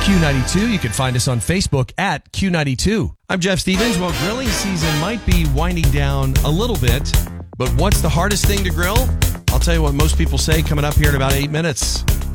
Q92. You can find us on Facebook at Q92. I'm Jeff Stevens. Well, grilling season might be winding down a little bit, but what's the hardest thing to grill? I'll tell you what most people say coming up here in about 8 minutes.